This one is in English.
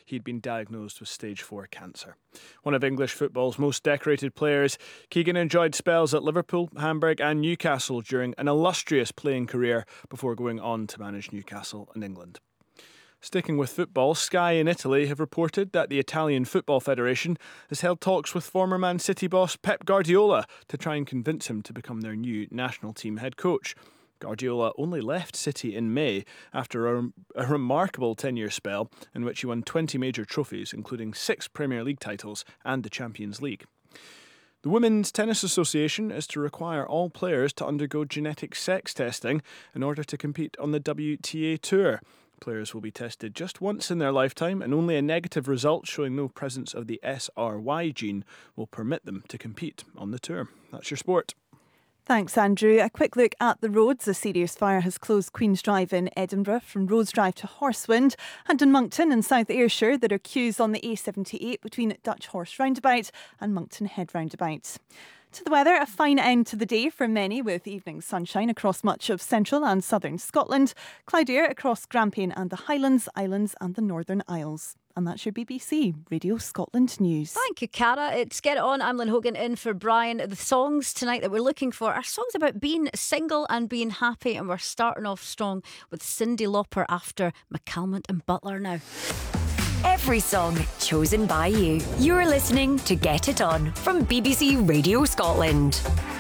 he'd been diagnosed with stage 4 cancer. One of English football's most decorated players, Keegan enjoyed spells at Liverpool, Hamburg and Newcastle during an illustrious playing career before going on to manage Newcastle and England. Sticking with football, Sky in Italy have reported that the Italian Football Federation has held talks with former Man City boss Pep Guardiola to try and convince him to become their new national team head coach. Guardiola only left City in May after a remarkable 10-year spell in which he won 20 major trophies, including 6 Premier League titles and the Champions League. The Women's Tennis Association is to require all players to undergo genetic sex testing in order to compete on the WTA Tour. Players will be tested just once in their lifetime, and only a negative result showing no presence of the SRY gene will permit them to compete on the tour. That's your sport. Thanks, Andrew. A quick look at the roads. A serious fire has closed Queen's Drive in Edinburgh from Rose Drive to Horsewind, and in Moncton in South Ayrshire there are queues on the A78 between Dutch Horse Roundabout and Moncton Head Roundabout. To the weather, a fine end to the day for many, with evening sunshine across much of central and southern Scotland, cloudier across Grampian and the Highlands, Islands and the Northern Isles. And that's your BBC Radio Scotland News. Thank you, Cara. It's Get It On. I'm Lynn Hogan in for Brian. The songs tonight that we're looking for are songs about being single and being happy, and we're starting off strong with Cyndi Lauper after McCalmont and Butler now. Every song chosen by you. You're listening to Get It On from BBC Radio Scotland.